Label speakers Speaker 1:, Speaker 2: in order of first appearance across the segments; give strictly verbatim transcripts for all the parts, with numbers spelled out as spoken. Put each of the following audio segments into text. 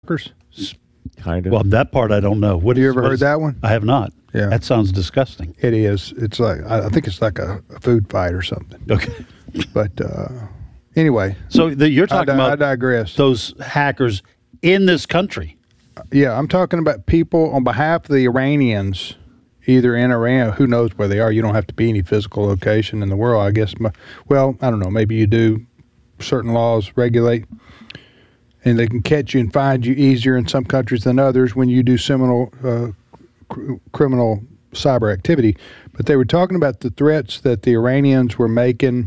Speaker 1: Kind of.
Speaker 2: Well, that part I don't know. What
Speaker 3: Have you
Speaker 2: is-
Speaker 3: ever
Speaker 2: what
Speaker 3: heard
Speaker 2: is-
Speaker 3: that one?
Speaker 2: I have not.
Speaker 3: Yeah.
Speaker 2: That sounds disgusting.
Speaker 3: It is. It's like I I think it's like a, a food fight or something.
Speaker 2: Okay.
Speaker 3: But uh, anyway,
Speaker 2: So the, you're
Speaker 3: I,
Speaker 2: talking
Speaker 3: di- I
Speaker 2: about
Speaker 3: digress.
Speaker 2: those hackers in this country.
Speaker 3: Yeah, I'm talking about people on behalf of the Iranians, either in Iran, who knows where they are. You don't have to be any physical location in the world, I guess. My- Well, I don't know. Maybe you do. Certain laws regulate, and they can catch you and find you easier in some countries than others when you do similar uh, cr- criminal cyber activity. But they were talking about the threats that the Iranians were making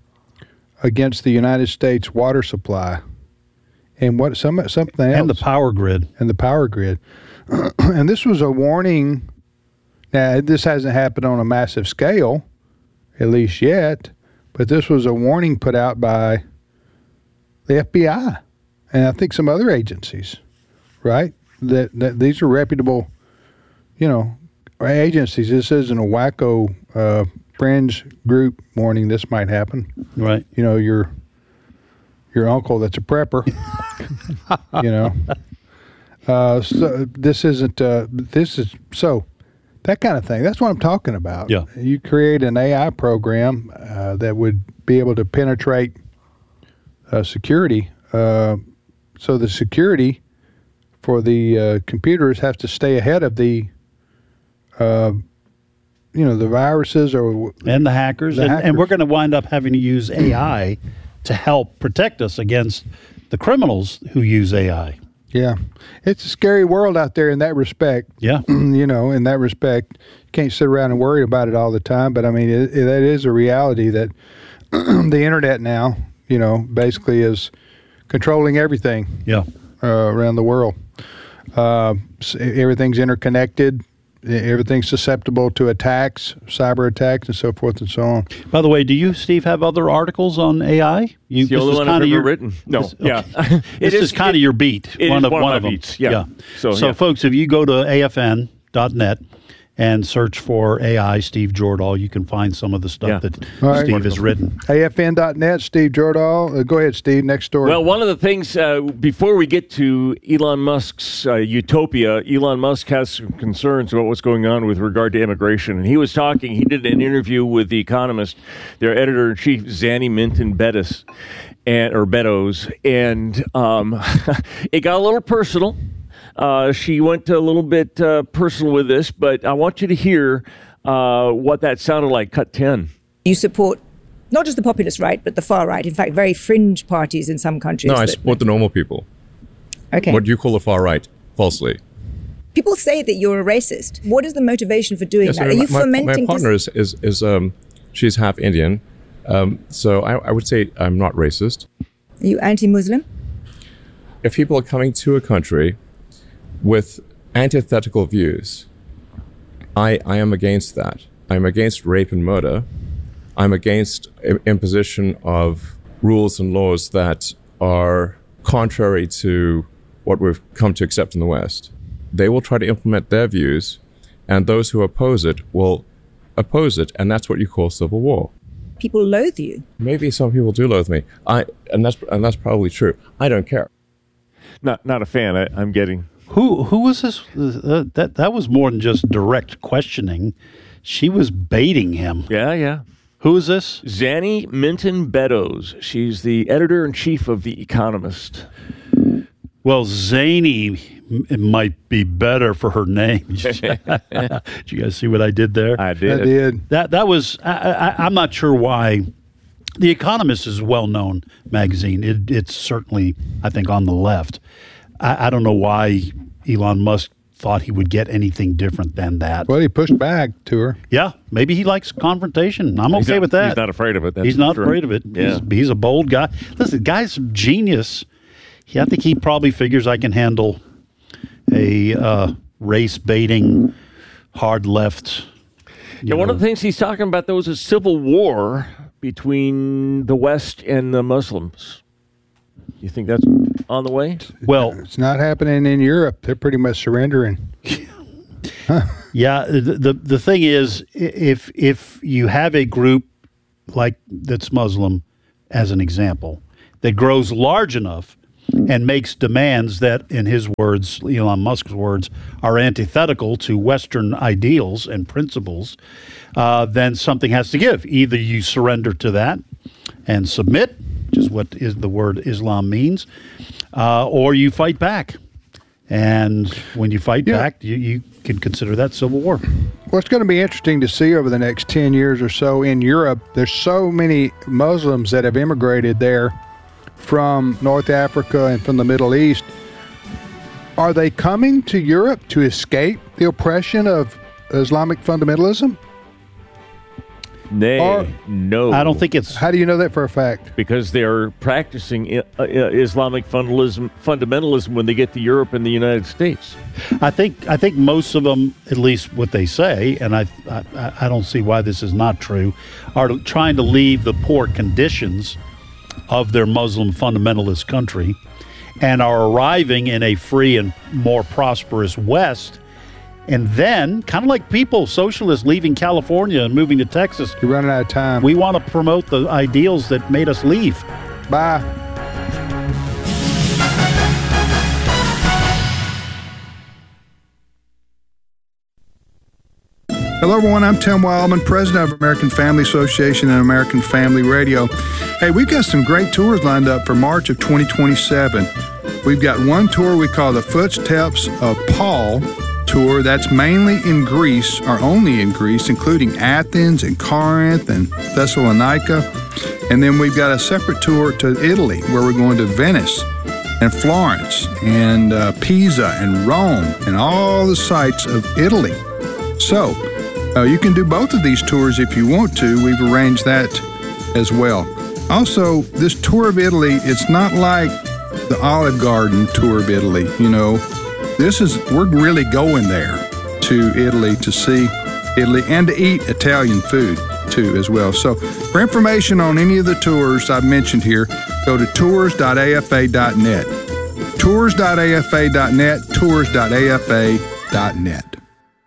Speaker 3: against the United States water supply, and what some something else,
Speaker 2: And the power grid.
Speaker 3: and the power grid. And this was a warning. Now, this hasn't happened on a massive scale, at least yet, but this was a warning put out by the F B I and I think some other agencies, right? That, that these are reputable, you know, agencies. This isn't a wacko uh, fringe group warning this might happen.
Speaker 2: Right.
Speaker 3: You know, your your uncle that's a prepper, you know. Uh, so this isn't, uh, this is, so that kind of thing. That's what I'm talking about.
Speaker 2: Yeah.
Speaker 3: You create an A I program uh, that would be able to penetrate uh, security. Uh, so the security for the uh, computers has to stay ahead of the, uh, you know, the viruses or
Speaker 2: And the hackers.
Speaker 3: The
Speaker 2: and,
Speaker 3: hackers.
Speaker 2: and we're going to wind up having to use A I to help protect us against the criminals who use A I.
Speaker 3: Yeah, it's a scary world out there in that respect.
Speaker 2: Yeah.
Speaker 3: You know, in that respect, you can't sit around and worry about it all the time. But I mean, it, it, that is a reality that the internet now, you know, basically is controlling everything
Speaker 2: Yeah.
Speaker 3: uh, around the world. Uh, s- everything's interconnected. Everything's susceptible to attacks, cyber attacks, and so forth and so on.
Speaker 2: By the way, do you, Steve, have other articles on A I? You,
Speaker 1: It's the only one I've
Speaker 2: kinda
Speaker 1: ever
Speaker 2: your-
Speaker 1: written. No,
Speaker 2: this-
Speaker 1: yeah.
Speaker 2: okay.
Speaker 1: It
Speaker 2: This is, kind of
Speaker 1: it-
Speaker 2: your beat.
Speaker 1: it
Speaker 2: one
Speaker 1: is
Speaker 2: of
Speaker 1: one
Speaker 2: one
Speaker 1: of
Speaker 2: of
Speaker 1: my
Speaker 2: them.
Speaker 1: beats, yeah. So,
Speaker 2: So,
Speaker 1: yeah.
Speaker 2: folks, if you go to A F N dot net and search for A I Steve Jordahl, you can find some of the stuff
Speaker 1: Yeah.
Speaker 2: that
Speaker 3: All right.
Speaker 2: Steve has written.
Speaker 3: A F N dot net, Steve Jordahl. Uh, go ahead, Steve. Next story.
Speaker 1: Well, one of the things, uh, before we get to Elon Musk's uh, utopia, Elon Musk has some concerns about what's going on with regard to immigration. And he was talking, he did an interview with The Economist, their editor-in-chief, Zanny Minton Bettis, and, or Beddoes, and um, it got a little personal. Uh, she went a little bit uh, personal with this, but I want you to hear uh, what that sounded like. Cut ten.
Speaker 4: You support not just the populist right, but the far right. In fact, very fringe parties in some countries.
Speaker 5: No, I
Speaker 4: that-
Speaker 5: support the normal people.
Speaker 4: Okay.
Speaker 5: What you call the far right, falsely.
Speaker 4: People say that you're a racist. What is the motivation for doing
Speaker 5: Yes,
Speaker 4: that?
Speaker 5: I
Speaker 4: Are
Speaker 5: mean,
Speaker 4: you
Speaker 5: my, my,
Speaker 4: fomenting?
Speaker 5: my partner is, is, is um, she's half Indian. Um, so I, I would say I'm not racist.
Speaker 4: Are you anti-Muslim?
Speaker 5: If people are coming to a country with antithetical views, I, I am against that. I'm against rape and murder. I'm against i- imposition of rules and laws that are contrary to what we've come to accept in the West. They will try to implement their views, and those who oppose it will oppose it, and that's what you call civil war.
Speaker 4: People loathe you.
Speaker 5: Maybe some people do loathe me, I, and that's and that's probably true. I don't care.
Speaker 1: Not, not a fan, I, I'm getting.
Speaker 2: Who who was this? Uh, that that was more than just direct questioning. She was baiting him.
Speaker 1: Yeah, yeah.
Speaker 2: Who is this?
Speaker 1: Zanny Minton Beddoes. She's the editor-in-chief of The Economist.
Speaker 2: Well, Zany m- it might be better for her name. Did you guys see what I did there?
Speaker 1: I
Speaker 3: I
Speaker 1: did.
Speaker 3: did.
Speaker 2: That that was. I, I, I'm not sure why. The Economist is a well-known magazine. It, it's certainly, I think, on the left. I, I don't know why Elon Musk thought he would get anything different than that.
Speaker 3: Well, he pushed back to her.
Speaker 2: Yeah, maybe he likes confrontation. I'm
Speaker 1: He's
Speaker 2: okay
Speaker 1: not-
Speaker 2: with that.
Speaker 1: He's not afraid of it. That's
Speaker 2: He's not
Speaker 1: for sure.
Speaker 2: afraid of it.
Speaker 1: Yeah.
Speaker 2: He's, he's a bold guy. Listen, the guy's a genius. Yeah, I think he probably figures I can handle a uh, race baiting, hard left.
Speaker 1: Yeah, one of the things he's talking about, though, is a civil war between the West and the Muslims. You think that's on the way?
Speaker 2: Well,
Speaker 3: It's not happening in Europe. They're pretty much surrendering.
Speaker 2: yeah. The, the the thing is, i- if if you have a group like that's Muslim, as an example, that grows large enough and makes demands that, in his words, Elon Musk's words, are antithetical to Western ideals and principles, uh, then something has to give. Either you surrender to that and submit, which is what is the word Islam means, uh, or you fight back. And when you fight yeah. back, you, you can consider that civil war.
Speaker 3: Well, it's going to be interesting to see over the next ten years or so in Europe. There's so many Muslims that have immigrated there from North Africa and from the Middle East. Are they coming to Europe to escape the oppression of Islamic fundamentalism?
Speaker 1: Nay,
Speaker 3: or,
Speaker 1: no.
Speaker 2: I don't think it's...
Speaker 3: How do you know that for a fact?
Speaker 1: Because they are practicing uh, Islamic fundamentalism, fundamentalism when they get to Europe and the United States.
Speaker 2: I think I think most of them, at least what they say, and I, I I don't see why this is not true, are trying to leave the poor conditions of their Muslim fundamentalist country and are arriving in a free and more prosperous West. And then, kind of like people, socialists leaving California and moving to Texas.
Speaker 3: You're running out of time.
Speaker 2: We want to promote the ideals that made us leave.
Speaker 3: Bye. Hello, everyone. I'm Tim Wildman, president of American Family Association and American Family Radio. Hey, we've got some great tours lined up for March of twenty twenty-seven. We've got one tour we call the Footsteps of Paul tour. That's mainly in Greece, or only in Greece, including Athens and Corinth and Thessalonica. And then we've got a separate tour to Italy, where we're going to Venice and Florence and uh, Pisa and Rome and all the sites of Italy. So uh, you can do both of these tours if you want to. We've arranged that as well. Also, this tour of Italy, it's not like the Olive Garden tour of Italy, you know. This is, we're really going there to Italy to see Italy and to eat Italian food too as well. So for information on any of the tours I've mentioned here, go to tours dot a f a dot net. tours dot a f a dot net, tours dot a f a dot net.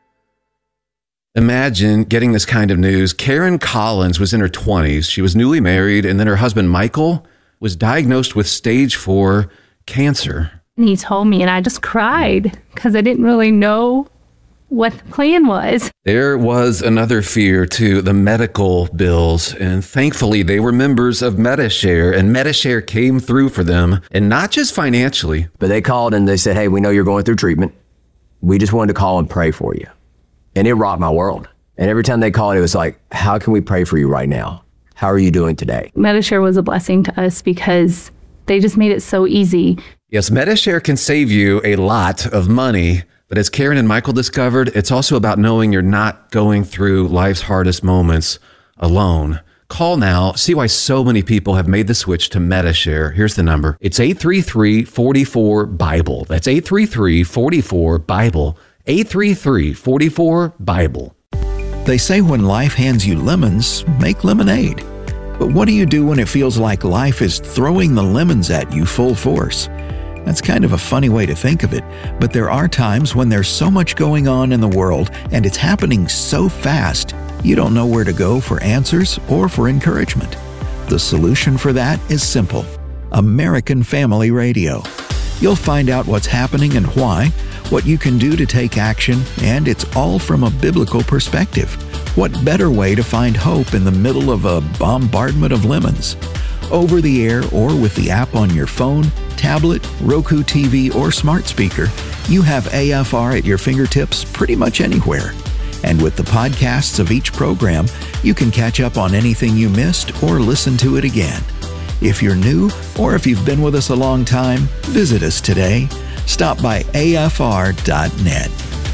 Speaker 6: Imagine getting this kind of news. Karen Collins was in her twenties. She was newly married, and then her husband, Michael, was diagnosed with stage four cancer.
Speaker 7: And he told me, and I just cried because I didn't really know what the plan was.
Speaker 6: There was another fear, too, the medical bills. And thankfully, they were members of Medi-Share, and Medi-Share came through for them, and not just financially.
Speaker 8: But they called and they said, hey, we know you're going through treatment. We just wanted to call and pray for you. And it rocked my world. And every time they called, it was like, how can we pray for you right now? How are you doing today?
Speaker 7: Medi-Share was a blessing to us because they just made it so easy.
Speaker 6: Yes, Medi-Share can save you a lot of money, but as Karen and Michael discovered, it's also about knowing you're not going through life's hardest moments alone. Call now, see why so many people have made the switch to Medi-Share. Here's the number. It's eight three three, four four, BIBLE. That's eight three three, four four, BIBLE. eight three three, four four, BIBLE.
Speaker 9: They say when life hands you lemons, make lemonade. But what do you do when it feels like life is throwing the lemons at you full force? That's kind of a funny way to think of it, but there are times when there's so much going on in the world and it's happening so fast, you don't know where to go for answers or for encouragement. The solution for that is simple: American Family Radio. You'll find out what's happening and why, what you can do to take action, and it's all from a biblical perspective. What better way to find hope in the middle of a bombardment of lemons? Over the air or with the app on your phone, tablet, Roku T V, or smart speaker, you have A F R at your fingertips pretty much anywhere. And with the podcasts of each program, you can catch up on anything you missed or listen to it again. If you're new or if you've been with us a long time, visit us today. Stop by A F R dot net.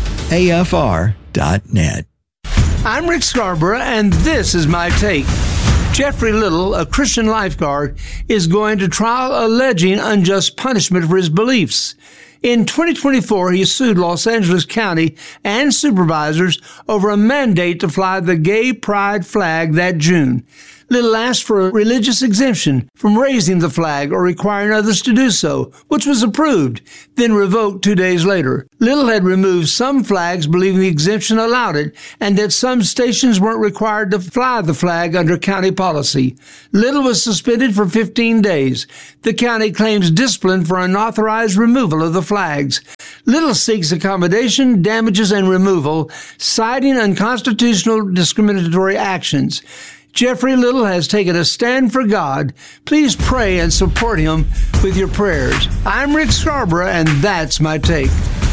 Speaker 9: A F R dot net.
Speaker 10: I'm Rick Scarborough, and this is my take. Jeffrey Little, a Christian lifeguard, is going to trial alleging unjust punishment for his beliefs. In twenty twenty-four, he sued Los Angeles County and supervisors over a mandate to fly the gay pride flag that June. Little asked for a religious exemption from raising the flag or requiring others to do so, which was approved, then revoked two days later. Little had removed some flags believing the exemption allowed it, and that some stations weren't required to fly the flag under county policy. Little was suspended for fifteen days. The county claims discipline for unauthorized removal of the flags. Little seeks accommodation, damages, and removal, citing unconstitutional discriminatory actions. Jeffrey Little has taken a stand for God. Please pray and support him with your prayers. I'm Rick Scarborough, and that's my take.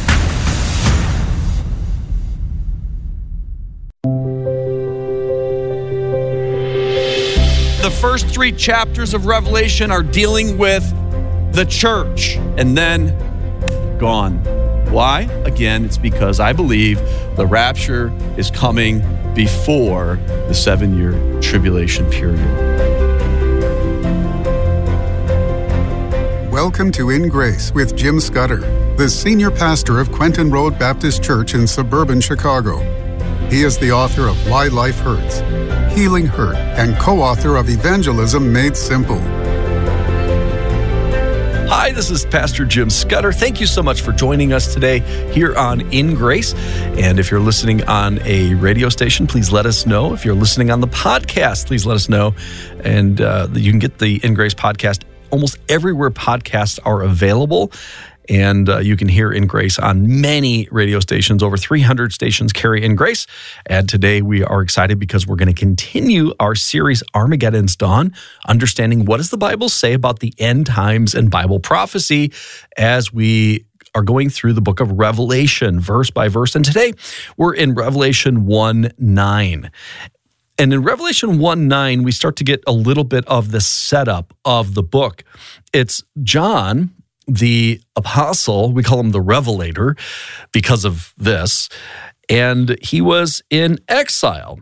Speaker 11: The first three chapters of Revelation are dealing with the church, and then gone. Why? Again, it's because I believe the rapture is coming before the seven-year tribulation period.
Speaker 12: Welcome to In Grace with Jim Scudder, the senior pastor of Quentin Road Baptist Church in suburban Chicago. He is the author of Why Life Hurts, Healing Hurt, and co-author of Evangelism Made Simple.
Speaker 11: Hi, this is Pastor Jim Scudder. Thank you so much for joining us today here on In Grace. And if you're listening on a radio station, please let us know. If you're listening on the podcast, please let us know. And uh, you can get the In Grace podcast almost everywhere podcasts are available. And uh, you can hear In Grace on many radio stations. Over three hundred stations carry In Grace. And today we are excited because we're going to continue our series, Armageddon's Dawn, understanding what does the Bible say about the end times and Bible prophecy as we are going through the book of Revelation, verse by verse. And today we're in Revelation one nine. And in Revelation one nine, we start to get a little bit of the setup of the book. It's John, the apostle, we call him the Revelator because of this, and he was in exile.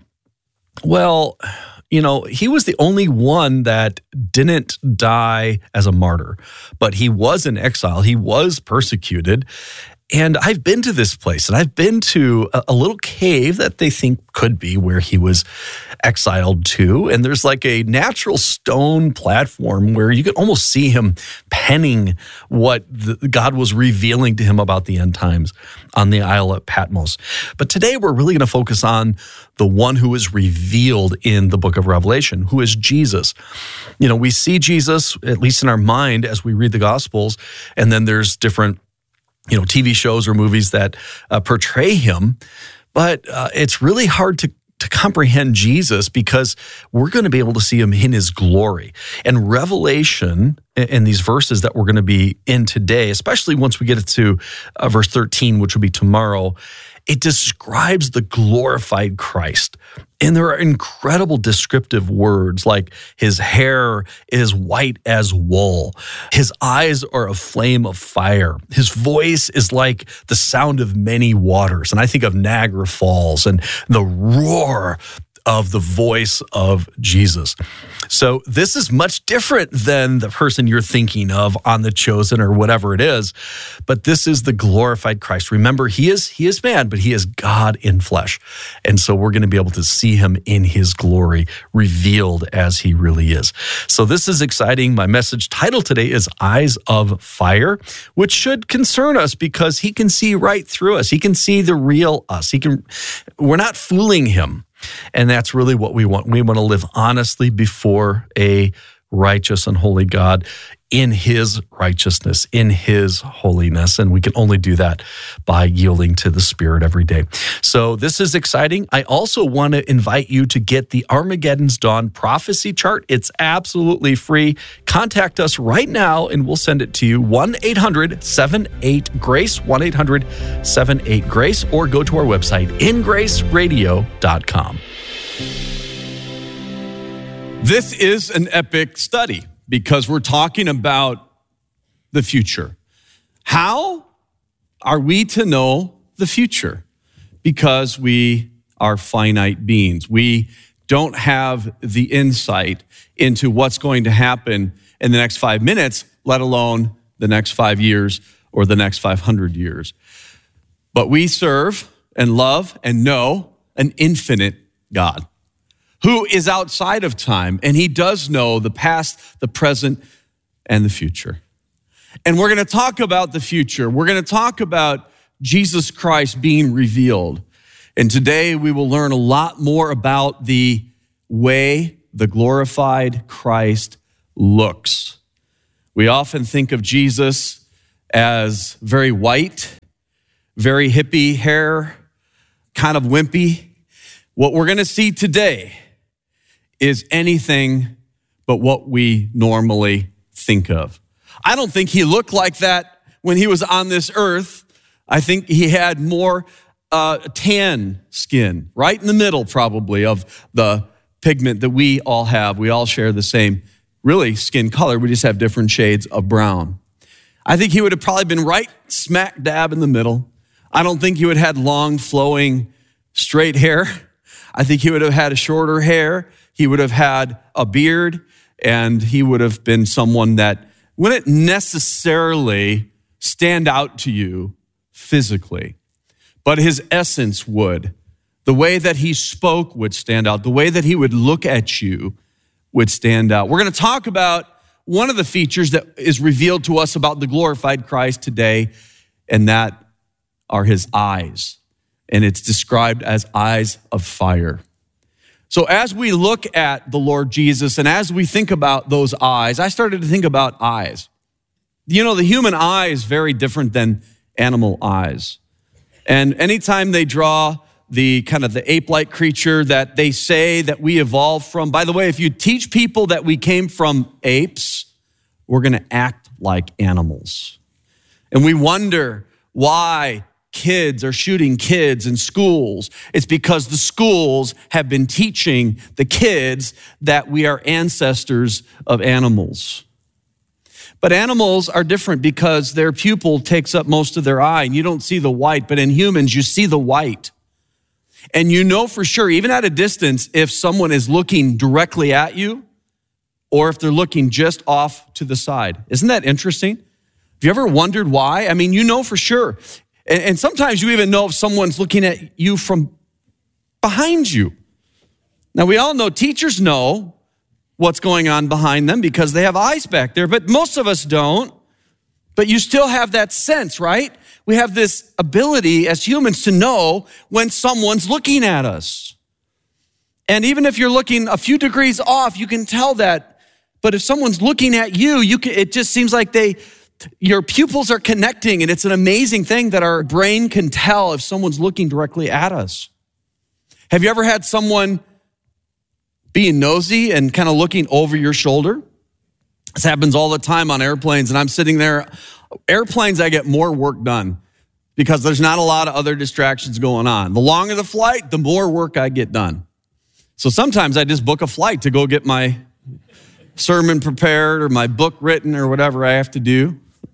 Speaker 11: Well, you know, he was the only one that didn't die as a martyr, but he was in exile. He was persecuted. And I've been to this place, and I've been to a, a little cave that they think could be where he was exiled to. And there's like a natural stone platform where you could almost see him penning what the, God was revealing to him about the end times on the Isle of Patmos. But today we're really going to focus on the one who is revealed in the book of Revelation, who is Jesus. You know, we see Jesus, at least in our mind, as we read the Gospels, and then there's different you know, T V shows or movies that uh, portray him, but uh, it's really hard to to comprehend Jesus because we're going to be able to see him in his glory. And Revelation, in these verses that we're going to be in today, especially once we get to uh, verse thirteen, which will be tomorrow, it describes the glorified Christ. And there are incredible descriptive words like his hair is white as wool. His eyes are a flame of fire. His voice is like the sound of many waters. And I think of Niagara Falls and the roar of the voice of Jesus. So this is much different than the person you're thinking of on The Chosen or whatever it is, but this is the glorified Christ. Remember, he is he is man, but he is God in flesh. And so we're going to be able to see him in his glory, revealed as he really is. So this is exciting. My message title today is Eyes of Fire, which should concern us because he can see right through us. He can see the real us. He can. We're not fooling him. And that's really what we want. We want to live honestly before a righteous and holy God in his righteousness, in his holiness. And we can only do that by yielding to the Spirit every day. So this is exciting. I also want to invite you to get the Armageddon's Dawn prophecy chart. It's absolutely free. Contact us right now and we'll send it to you. one eight hundred seven eight GRACE, one eight hundred seven eight GRACE, or go to our website, in grace radio dot com.
Speaker 13: This is an epic study because we're talking about the future. How are we to know the future? Because we are finite beings. We don't have the insight into what's going to happen in the next five minutes, let alone the next five years or the next five hundred years. But we serve and love and know an infinite God who is outside of time, and he does know the past, the present, and the future. And we're going to talk about the future. We're going to talk about Jesus Christ being revealed. And today we will learn a lot more about the way the glorified Christ looks. We often think of Jesus as very white, very hippie hair, kind of wimpy. What we're going to see today is anything but what we normally think of. I don't think he looked like that when he was on this earth. I think he had more uh, tan skin, right in the middle probably of the pigment that we all have. We all share the same, really, skin color. We just have different shades of brown. I think he would have probably been right smack dab in the middle. I don't think he would have had long, flowing, straight hair. I think he would have had a shorter hair. He would have had a beard, and he would have been someone that wouldn't necessarily stand out to you physically, but his essence would. The way that he spoke would stand out. The way that he would look at you would stand out. We're going to talk about one of the features that is revealed to us about the glorified Christ today, and that are his eyes. And it's described as eyes of fire. So as we look at the Lord Jesus and as we think about those eyes, I started to think about eyes. You know, the human eye is very different than animal eyes. And anytime they draw the kind of the ape-like creature that they say that we evolved from, by the way, if you teach people that we came from apes, we're going to act like animals. And we wonder why kids are shooting kids in schools. It's because the schools have been teaching the kids that we are ancestors of animals. But animals are different because their pupil takes up most of their eye, and you don't see the white, but in humans, you see the white. And you know for sure, even at a distance, if someone is looking directly at you or if they're looking just off to the side. Isn't that interesting? Have you ever wondered why? I mean, you know for sure. And sometimes you even know if someone's looking at you from behind you. Now, we all know teachers know what's going on behind them because they have eyes back there, but most of us don't. But you still have that sense, right? We have this ability as humans to know when someone's looking at us. And even if you're looking a few degrees off, you can tell that. But if someone's looking at you, you can, it just seems like they... your pupils are connecting, and it's an amazing thing that our brain can tell if someone's looking directly at us. Have you ever had someone being nosy and kind of looking over your shoulder? This happens all the time on airplanes, and I'm sitting there. Airplanes, I get more work done because there's not a lot of other distractions going on. The longer the flight, the more work I get done. So sometimes I just book a flight to go get my sermon prepared or my book written or whatever I have to do.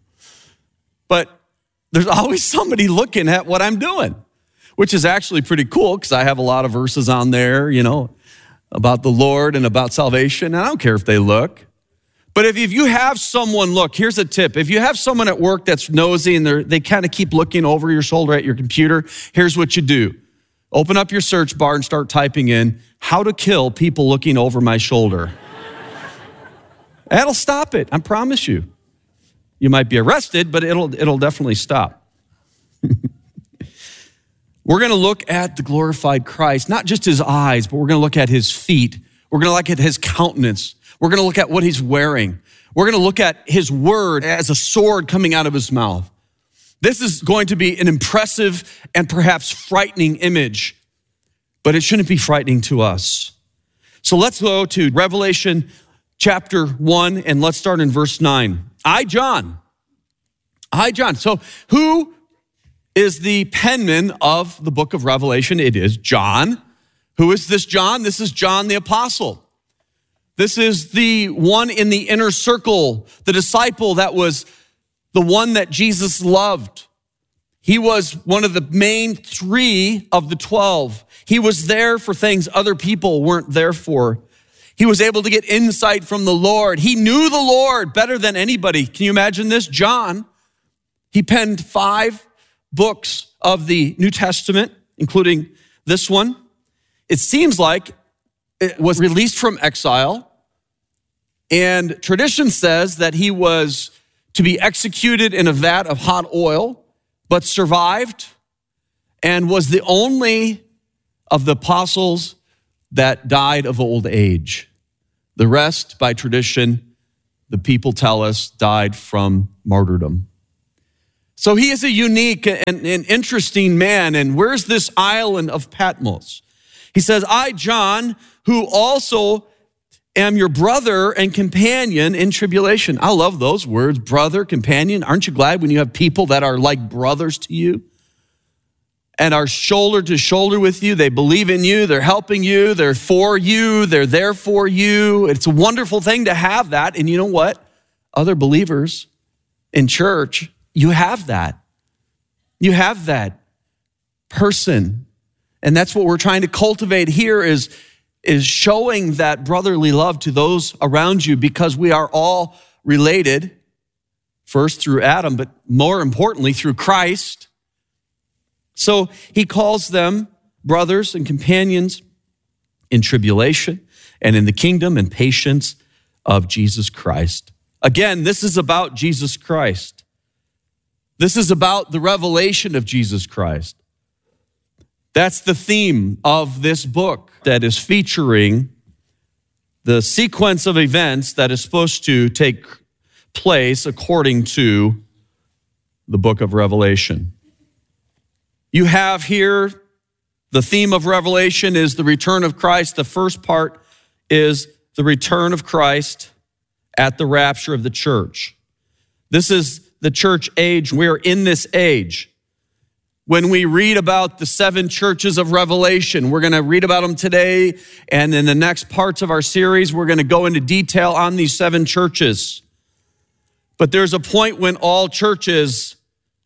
Speaker 13: But there's always somebody looking at what I'm doing, which is actually pretty cool because I have a lot of verses on there, you know, about the Lord and about salvation. And I don't care if they look. But if, if you have someone look, here's a tip. If you have someone at work that's nosy and they're, they kind of keep looking over your shoulder at your computer, here's what you do. Open up your search bar and start typing in, how to kill people looking over my shoulder. That'll stop it, I promise you. You might be arrested, but it'll it'll definitely stop. We're going to look at the glorified Christ, not just his eyes, but we're going to look at his feet. We're going to look at his countenance. We're going to look at what he's wearing. We're going to look at his word as a sword coming out of his mouth. This is going to be an impressive and perhaps frightening image, but it shouldn't be frightening to us. So let's go to Revelation chapter one, and let's start in verse nine. I, John. I, John. So who is the penman of the book of Revelation? It is John. Who is this John? This is John the apostle. This is the one in the inner circle, the disciple that was the one that Jesus loved. He was one of the main three of the twelve. He was there for things other people weren't there for. He was able to get insight from the Lord. He knew the Lord better than anybody. Can you imagine this? John, he penned five books of the New Testament, including this one. It seems like was released from exile, and tradition says that he was to be executed in a vat of hot oil, but survived and was the only of the apostles that died of old age. The rest, by tradition, the people tell us, died from martyrdom. So he is a unique and, and interesting man. And where's this island of Patmos? He says, I, John, who also am your brother and companion in tribulation. I love those words, brother, companion. Aren't you glad when you have people that are like brothers to you and are shoulder to shoulder with you? They believe in you, they're helping you, they're for you, they're there for you. It's a wonderful thing to have that. And you know what? Other believers in church, you have that. You have that person. And that's what we're trying to cultivate here is, is showing that brotherly love to those around you, because we are all related, first through Adam, but more importantly through Christ. So he calls them brothers and companions in tribulation and in the kingdom and patience of Jesus Christ. Again, this is about Jesus Christ. This is about the revelation of Jesus Christ. That's the theme of this book that is featuring the sequence of events that is supposed to take place according to the book of Revelation. You have here the theme of Revelation is the return of Christ. The first part is the return of Christ at the rapture of the church. This is the church age. We're in this age. When we read about the seven churches of Revelation, we're going to read about them today, and in the next parts of our series, we're going to go into detail on these seven churches. But there's a point when all churches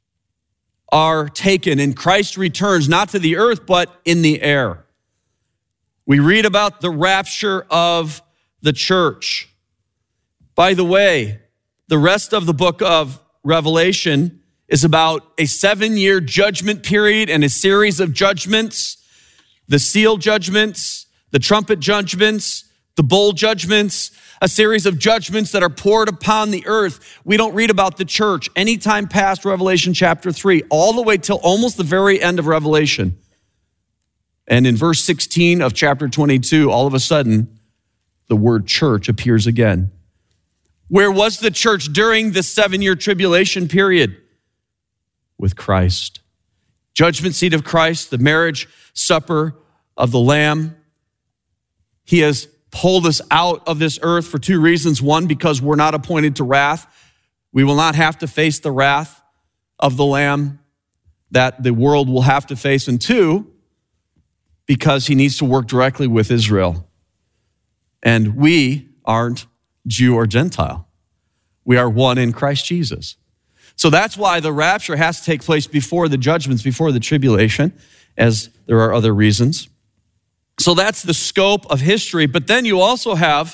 Speaker 13: are taken, and Christ returns not to the earth, but in the air. We read about the rapture of the church. By the way, the rest of the book of Revelation is about a seven-year judgment period and a series of judgments, the seal judgments, the trumpet judgments, the bowl judgments, a series of judgments that are poured upon the earth. We don't read about the church anytime past Revelation chapter three, all the way till almost the very end of Revelation. And in verse sixteen of chapter twenty-two, all of a sudden, the word church appears again. Where was the church during the seven-year tribulation period? With Christ. Judgment seat of Christ, the marriage supper of the Lamb. He has pulled us out of this earth for two reasons. One, because we're not appointed to wrath. We will not have to face the wrath of the Lamb that the world will have to face. And two, because he needs to work directly with Israel. And we aren't Jew or Gentile. We are one in Christ Jesus. So that's why the rapture has to take place before the judgments, before the tribulation, as there are other reasons. So that's the scope of history. But then you also have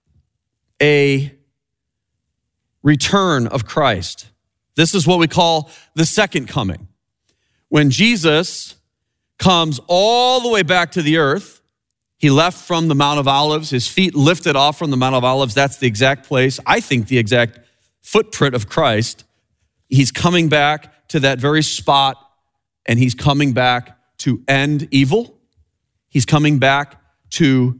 Speaker 13: a return of Christ. This is what we call the second coming. When Jesus comes all the way back to the earth, he left from the Mount of Olives, his feet lifted off from the Mount of Olives. That's the exact place, I think the exact footprint of Christ. He's coming back to that very spot, and he's coming back to end evil. He's coming back to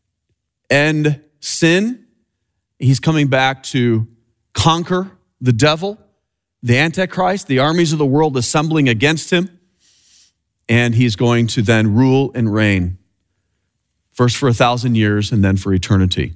Speaker 13: end sin. He's coming back to conquer the devil, the Antichrist, the armies of the world assembling against him. And he's going to then rule and reign, first for a thousand years and then for eternity.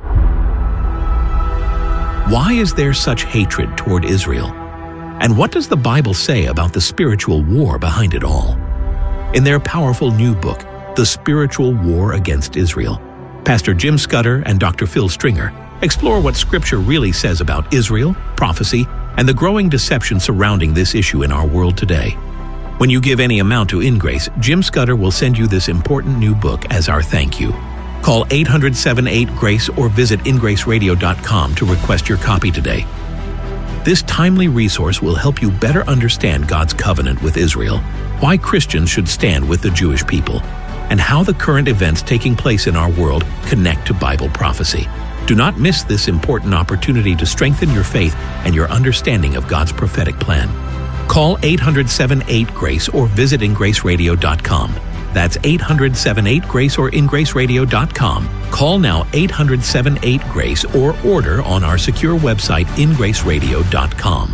Speaker 14: Why is there such hatred toward Israel? And what does the Bible say about the spiritual war behind it all? In their powerful new book, The Spiritual War Against Israel, Pastor Jim Scudder and Doctor Phil Stringer explore what Scripture really says about Israel, prophecy, and the growing deception surrounding this issue in our world today. When you give any amount to InGrace, Jim Scudder will send you this important new book as our thank you. Call eight hundred, seven eight, GRACE or visit in grace radio dot com to request your copy today. This timely resource will help you better understand God's covenant with Israel, why Christians should stand with the Jewish people, and how the current events taking place in our world connect to Bible prophecy. Do not miss this important opportunity to strengthen your faith and your understanding of God's prophetic plan. Call eight hundred, seven eight, GRACE or visit in grace radio dot com. That's eight hundred, seven eight, GRACE or in grace radio dot com. Call now eight hundred, seven eight, GRACE or order on our secure website in grace radio dot com.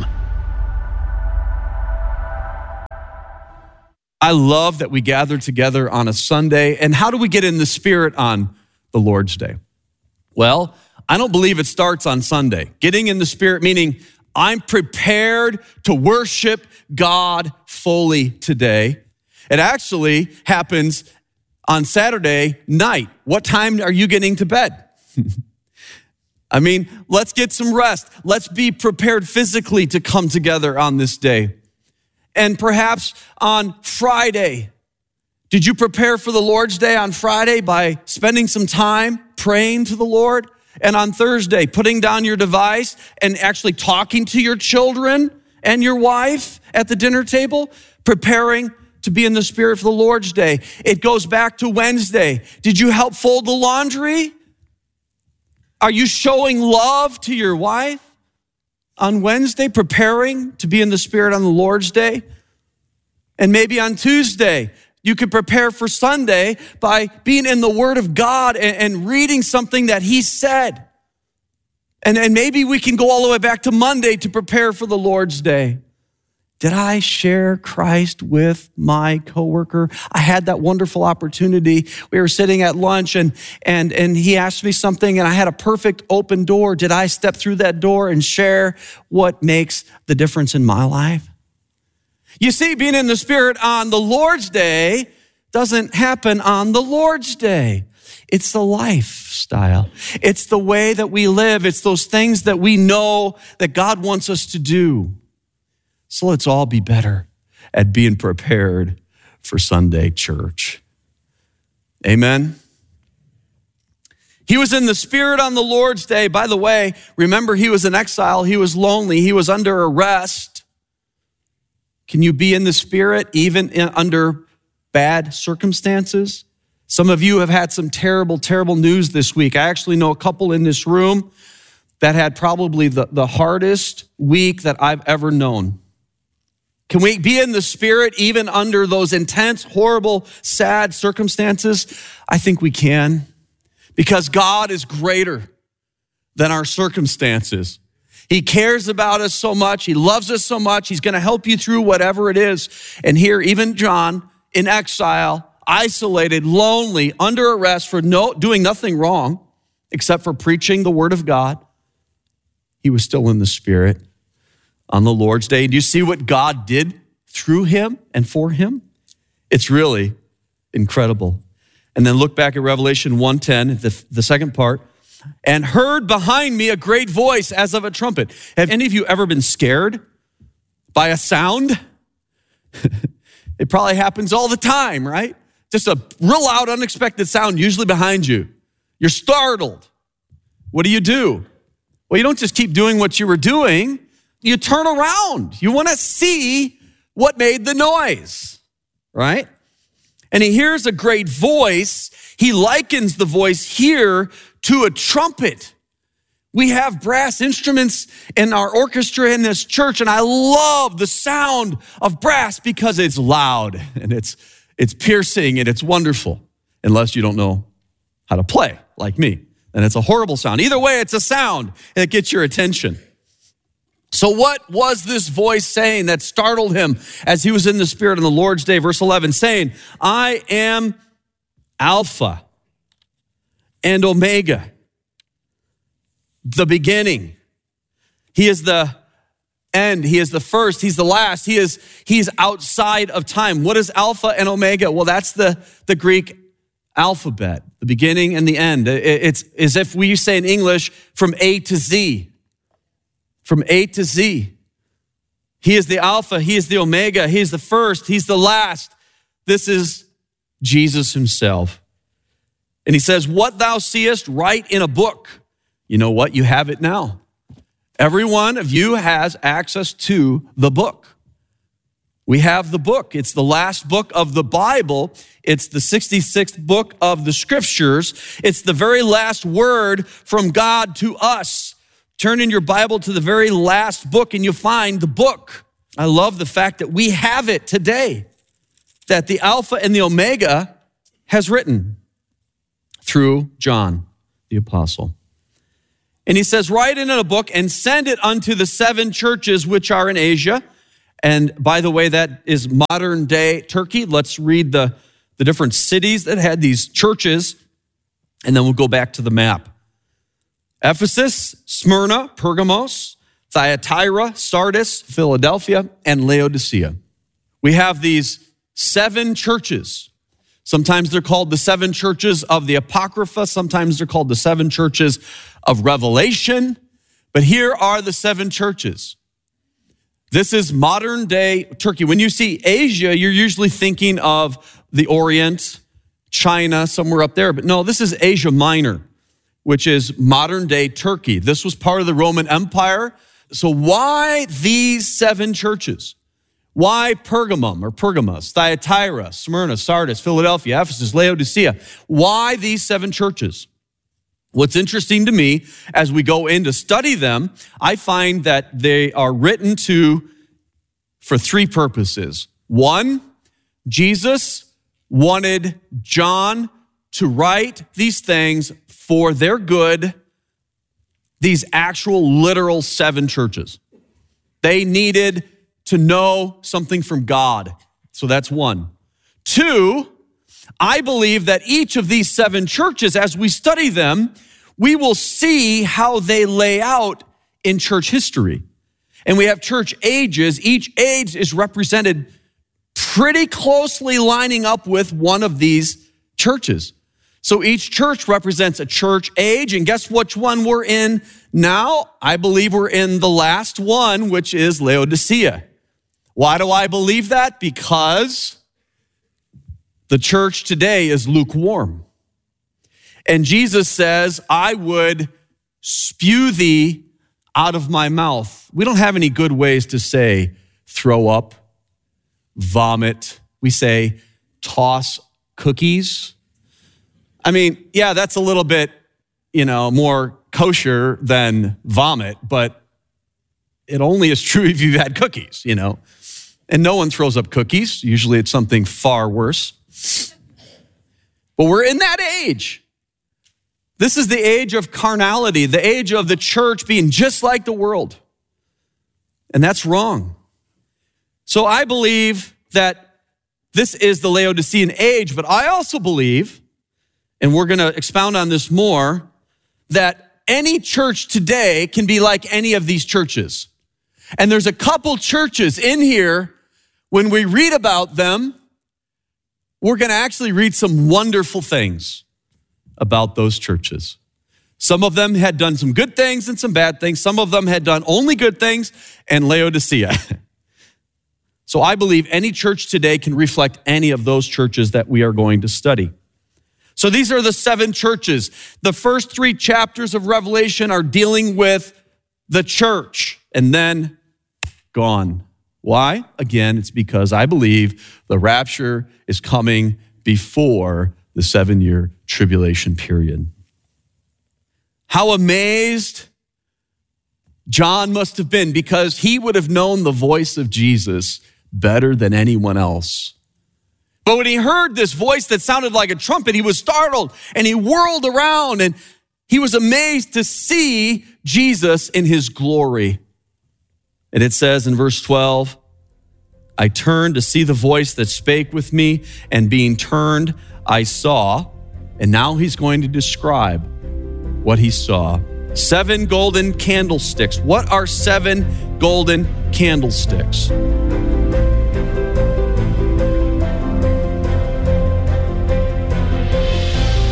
Speaker 13: I love that we gather together on a Sunday. And how do we get in the Spirit on the Lord's Day? Well, I don't believe it starts on Sunday. Getting in the Spirit meaning I'm prepared to worship God fully today. It actually happens on Saturday night. What time are you getting to bed? I mean, let's get some rest. Let's be prepared physically to come together on this day. And perhaps on Friday, did you prepare for the Lord's Day on Friday by spending some time praying to the Lord? And on Thursday, putting down your device and actually talking to your children and your wife at the dinner table, preparing to be in the Spirit for the Lord's Day. It goes back to Wednesday. Did you help fold the laundry? Are you showing love to your wife on Wednesday, preparing to be in the Spirit on the Lord's Day? And maybe on Tuesday, you could prepare for Sunday by being in the Word of God and, and reading something that He said. And, and maybe we can go all the way back to Monday to prepare for the Lord's Day. Did I share Christ with my coworker? I had that wonderful opportunity. We were sitting at lunch and, and, and he asked me something and I had a perfect open door. Did I step through that door and share what makes the difference in my life? You see, being in the Spirit on the Lord's Day doesn't happen on the Lord's Day. It's the lifestyle. It's the way that we live. It's those things that we know that God wants us to do. So let's all be better at being prepared for Sunday church. Amen. He was in the Spirit on the Lord's Day. By the way, remember he was in exile. He was lonely. He was under arrest. Can you be in the Spirit even in, under bad circumstances? Some of you have had some terrible, terrible news this week. I actually know a couple in this room that had probably the, the hardest week that I've ever known. Can we be in the Spirit even under those intense, horrible, sad circumstances? I think we can, because God is greater than our circumstances. He cares about us so much. He loves us so much. He's going to help you through whatever it is. And here, even John, in exile, isolated, lonely, under arrest for no, doing nothing wrong except for preaching the Word of God, he was still in the Spirit on the Lord's Day. Do you see what God did through him and for him? It's really incredible. And then look back at Revelation one ten, the, the second part. And heard behind me a great voice as of a trumpet. Have any of you ever been scared by a sound? It probably happens all the time, right? Just a real loud, unexpected sound, usually behind you. You're startled. What do you do? Well, you don't just keep doing what you were doing. You turn around. You want to see what made the noise, right? And he hears a great voice. He likens the voice here to a trumpet. We have brass instruments in our orchestra in this church, and I love the sound of brass because it's loud and it's it's piercing and it's wonderful, unless you don't know how to play like me. And it's a horrible sound. Either way, it's a sound that gets your attention. So what was this voice saying that startled him as he was in the Spirit on the Lord's Day? Verse eleven, saying, I am Alpha and Omega, the beginning. He is the end. He is the first. He's the last. He is he's outside of time. What is Alpha and Omega? Well, that's the, the Greek alphabet, the beginning and the end. It's as if we say in English, from A to Z. From A to Z. He is the Alpha. He is the Omega. He is the first. He's the last. This is Jesus himself. And he says, what thou seest, write in a book. You know what? You have it now. Every one of you has access to the book. We have the book. It's the last book of the Bible. It's the sixty-sixth book of the Scriptures. It's the very last word from God to us. Turn in your Bible to the very last book and you'll find the book. I love the fact that we have it today, that the Alpha and the Omega has written through John, the apostle. And he says, write it in a book and send it unto the seven churches which are in Asia. And by the way, that is modern day Turkey. Let's read the, the different cities that had these churches, and then we'll go back to the map. Ephesus, Smyrna, Pergamos, Thyatira, Sardis, Philadelphia, and Laodicea. We have these seven churches. Sometimes they're called the seven churches of the Apocrypha. Sometimes they're called the seven churches of Revelation. But here are the seven churches. This is modern day Turkey. When you see Asia, you're usually thinking of the Orient, China, somewhere up there. But no, this is Asia Minor, which is modern day Turkey. This was part of the Roman Empire. So why these seven churches? Why Pergamum or Pergamos, Thyatira, Smyrna, Sardis, Philadelphia, Ephesus, Laodicea? Why these seven churches? What's interesting to me, as we go in to study them, I find that they are written to for three purposes. One, Jesus wanted John to write these things for their good, these actual literal seven churches. They needed to know something from God. So that's one. Two, I believe that each of these seven churches, as we study them, we will see how they lay out in church history. And we have church ages. Each age is represented pretty closely lining up with one of these churches. So each church represents a church age. And guess which one we're in now? I believe we're in the last one, which is Laodicea. Why do I believe that? Because the church today is lukewarm. And Jesus says, I would spew thee out of my mouth. We don't have any good ways to say throw up, vomit. We say toss cookies. I mean, yeah, that's a little bit, you know, more kosher than vomit, but it only is true if you've had cookies, you know. And no one throws up cookies. Usually it's something far worse. But we're in that age. This is the age of carnality, the age of the church being just like the world. And that's wrong. So I believe that this is the Laodicean age, but I also believe, and we're going to expound on this more, that any church today can be like any of these churches. And there's a couple churches in here, when we read about them, we're going to actually read some wonderful things about those churches. Some of them had done some good things and some bad things. Some of them had done only good things, and Laodicea. So I believe any church today can reflect any of those churches that we are going to study. So these are the seven churches. The first three chapters of Revelation are dealing with the church, and then gone. Why? Again, it's because I believe the rapture is coming before the seven-year tribulation period. How amazed John must have been, because he would have known the voice of Jesus better than anyone else. But when he heard this voice that sounded like a trumpet, he was startled and he whirled around and he was amazed to see Jesus in his glory. And it says in verse twelve, I turned to see the voice that spake with me, and being turned, I saw, and now he's going to describe what he saw. Seven golden candlesticks. What are seven golden candlesticks?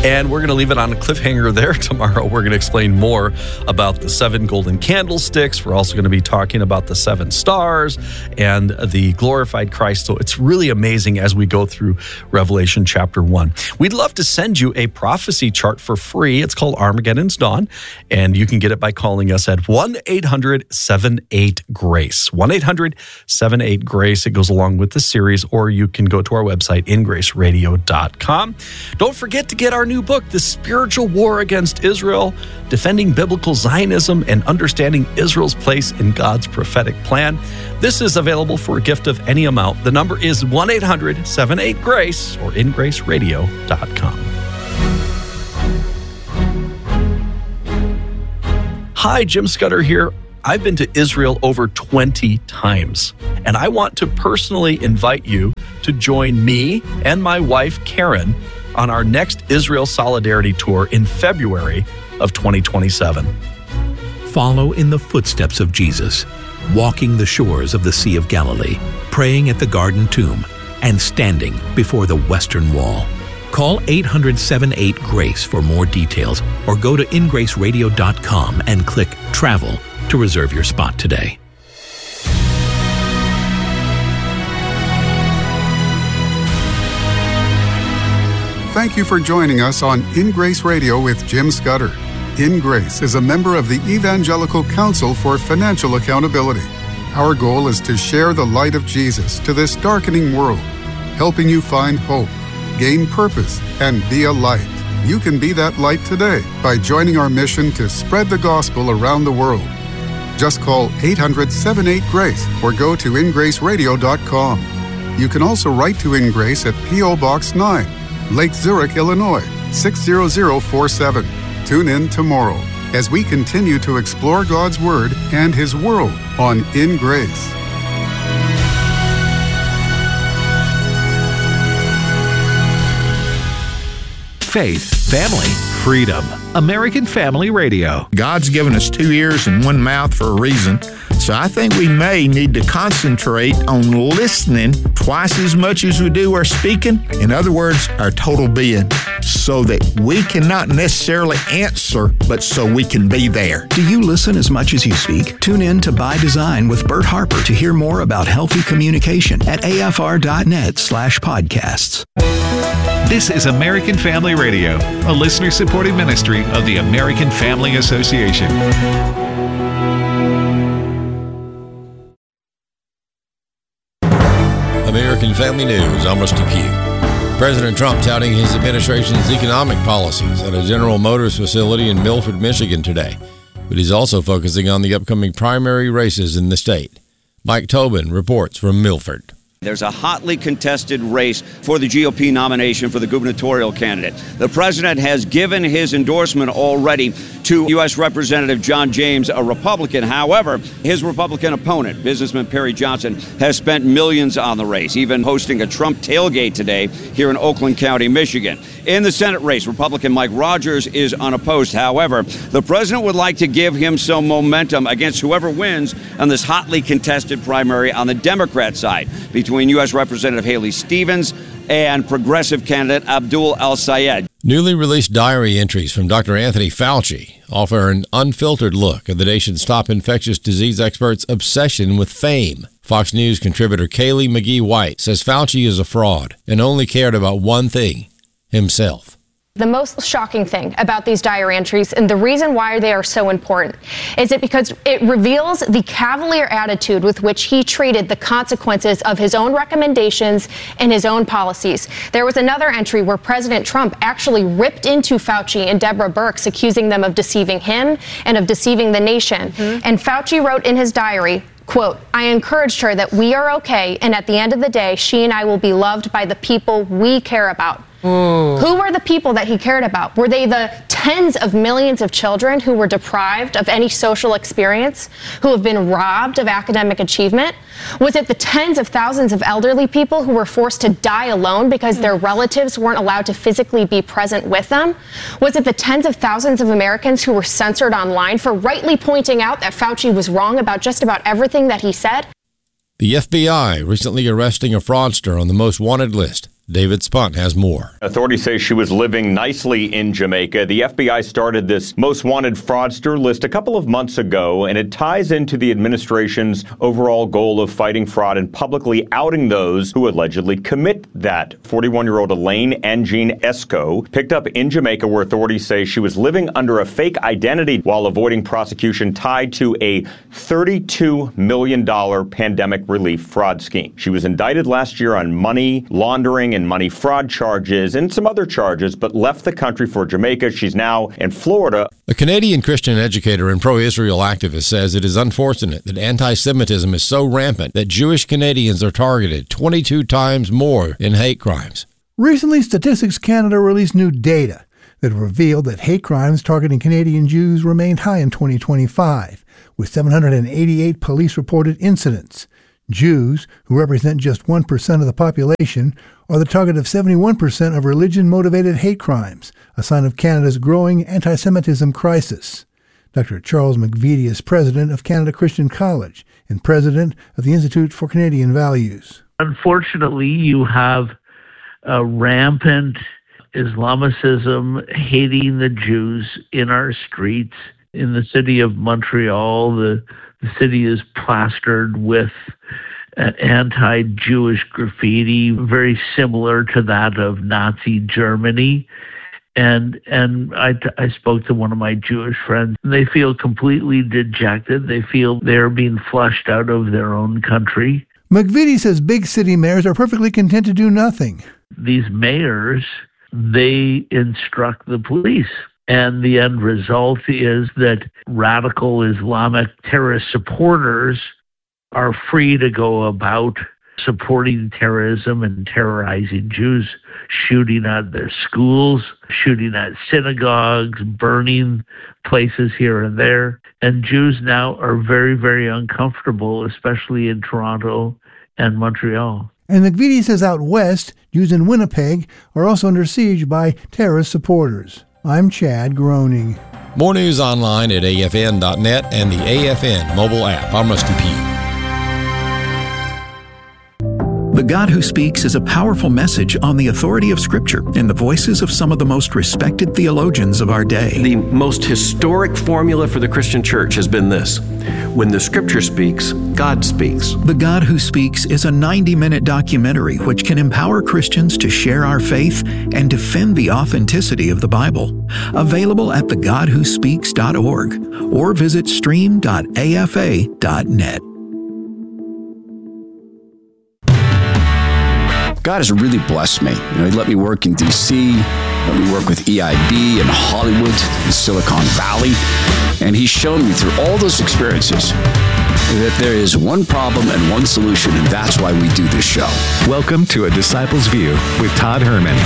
Speaker 13: And we're going to leave it on a cliffhanger there. Tomorrow, we're going to explain more about the seven golden candlesticks. We're also going to be talking about the seven stars and the glorified Christ. So it's really amazing as we go through Revelation chapter one. We'd love to send you a prophecy chart for free. It's called Armageddon's Dawn, and you can get it by calling us at one eight hundred seven eight GRACE. one eight hundred seven eight GRACE. It goes along with the series, or you can go to our website, in grace radio dot com. Don't forget to get our new book, The Spiritual War Against Israel, Defending Biblical Zionism and Understanding Israel's Place in God's Prophetic Plan. This is available for a gift of any amount. The number is one eight hundred seven eight GRACE or in grace radio dot com. Hi, Jim Scudder here. I've been to Israel over twenty times, and I want to personally invite you to join me and my wife, Karen, on our next Israel Solidarity Tour in February of twenty twenty-seven.
Speaker 14: Follow in the footsteps of Jesus, walking the shores of the Sea of Galilee, praying at the Garden Tomb, and standing before the Western Wall. Call eight hundred seven eight GRACE for more details, or go to in grace radio dot com and click Travel to reserve your spot today.
Speaker 12: Thank you for joining us on In Grace Radio with Jim Scudder. In Grace is a member of the Evangelical Council for Financial Accountability. Our goal is to share the light of Jesus to this darkening world, helping you find hope, gain purpose, and be a light. You can be that light today by joining our mission to spread the gospel around the world. Just call eight hundred seven eight GRACE or go to in grace radio dot com. You can also write to In Grace at P O Box nine, Lake Zurich, Illinois, six zero zero four seven. Tune in tomorrow as we continue to explore God's Word and His world on In Grace.
Speaker 14: Faith, family, freedom. American Family Radio.
Speaker 15: God's given us two ears and one mouth for a reason. So I think we may need to concentrate on listening twice as much as we do our speaking. In other words, our total being, so that we cannot necessarily answer, but so we can be there.
Speaker 9: Do you listen as much as you speak? Tune in to By Design with Bert Harper to hear more about healthy communication at A F R dot net slash podcasts.
Speaker 16: This is American Family Radio, a listener-supported ministry of the American Family Association.
Speaker 17: American Family News, I'm Rusty Pugh. President Trump touting his administration's economic policies at a General Motors facility in Milford, Michigan today. But he's also focusing on the upcoming primary races in the state. Mike Tobin reports from Milford.
Speaker 18: There's a hotly contested race for the G O P nomination for the gubernatorial candidate. The president has given his endorsement already to U S Representative John James, a Republican. However, his Republican opponent, businessman Perry Johnson, has spent millions on the race, even hosting a Trump tailgate today here in Oakland County, Michigan. In the Senate race, Republican Mike Rogers is unopposed. However, the president would like to give him some momentum against whoever wins on this hotly contested primary on the Democrat side between U S Representative Haley Stevens and progressive candidate Abdul El-Sayed.
Speaker 17: Newly released diary entries from Doctor Anthony Fauci offer an unfiltered look at the nation's top infectious disease expert's obsession with fame. Fox News contributor Kaylee McGee White says Fauci is a fraud and only cared about one thing: himself.
Speaker 19: The most shocking thing about these diary entries, and the reason why they are so important, is it because it reveals the cavalier attitude with which he treated the consequences of his own recommendations and his own policies. There was another entry where President Trump actually ripped into Fauci and Deborah Birx, accusing them of deceiving him and of deceiving the nation. Mm-hmm. And Fauci wrote in his diary, quote, "I encouraged her that we are okay, and at the end of the day, she and I will be loved by the people we care about." Mm. Who were the people that he cared about? Were they the tens of millions of children who were deprived of any social experience, who have been robbed of academic achievement? Was it the tens of thousands of elderly people who were forced to die alone because their relatives weren't allowed to physically be present with them? Was it the tens of thousands of Americans who were censored online for rightly pointing out that Fauci was wrong about just about everything that he said?
Speaker 17: The F B I recently arresting a fraudster on the most wanted list, David Spunt has more.
Speaker 20: Authorities say she was living nicely in Jamaica. The F B I started this most wanted fraudster list a couple of months ago, and it ties into the administration's overall goal of fighting fraud and publicly outing those who allegedly commit that. forty-one-year-old Elaine Angine Esco picked up in Jamaica, where authorities say she was living under a fake identity while avoiding prosecution tied to a thirty-two million dollars pandemic relief fraud scheme. She was indicted last year on money laundering and money fraud charges and some other charges, but left the country for Jamaica. She's now in Florida.
Speaker 17: A Canadian Christian educator and pro-Israel activist says it is unfortunate that anti-Semitism is so rampant that Jewish Canadians are targeted twenty-two times more in hate crimes.
Speaker 21: Recently, Statistics Canada released new data that revealed that hate crimes targeting Canadian Jews remained high in twenty twenty-five, with seven hundred eighty-eight police-reported incidents. Jews, who represent just one percent of the population, are the target of seventy-one percent of religion-motivated hate crimes, a sign of Canada's growing anti-Semitism crisis. Doctor Charles McVitie is president of Canada Christian College and president of the Institute for Canadian Values.
Speaker 22: Unfortunately, you have a rampant Islamicism hating the Jews in our streets. In the city of Montreal, the, the city is plastered with uh, anti-Jewish graffiti, very similar to that of Nazi Germany. And and I, I spoke to one of my Jewish friends. They feel completely dejected. They feel they're being flushed out of their own country.
Speaker 21: McVitie says big city mayors are perfectly content to do nothing.
Speaker 22: These mayors, they instruct the police. And the end result is that radical Islamic terrorist supporters are free to go about supporting terrorism and terrorizing Jews, shooting at their schools, shooting at synagogues, burning places here and there. And Jews now are very, very uncomfortable, especially in Toronto and Montreal.
Speaker 21: And McVitie says out west, Jews in Winnipeg are also under siege by terrorist supporters. I'm Chad Groening.
Speaker 17: More news online at A F N dot net and the A F N mobile app. I'm Rusty Pugh.
Speaker 9: The God Who Speaks is a powerful message on the authority of Scripture in the voices of some of the most respected theologians of our day.
Speaker 23: The most historic formula for the Christian church has been this: when the Scripture speaks, God speaks.
Speaker 9: The God Who Speaks is a ninety-minute documentary which can empower Christians to share our faith and defend the authenticity of the Bible. Available at the god who speaks dot org or visit stream dot A F A dot net.
Speaker 24: God has really blessed me. You know, he let me work in D C, let me work with E I B in Hollywood, in Silicon Valley, and he's shown me through all those experiences that there is one problem and one solution, and that's why we do this show.
Speaker 25: Welcome to A Disciple's View with Todd Herman.